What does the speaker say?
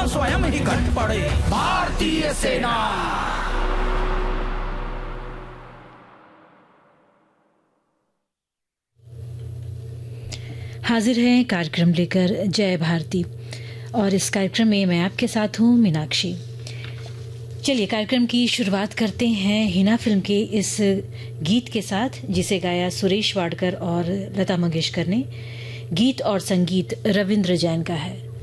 दुश्मन स्वयं ही कट पड़े। भारतीय सेना। हाजिर है कार्यक्रम लेकर जय भारती, और इस कार्यक्रम में मैं आपके साथ हूँ मीनाक्षी। चलिए कार्यक्रम की शुरुआत करते हैं हिना फिल्म के इस गीत के साथ, जिसे गाया सुरेश वाडकर और लता मंगेशकर ने। गीत और संगीत रविंद्र जैन का है।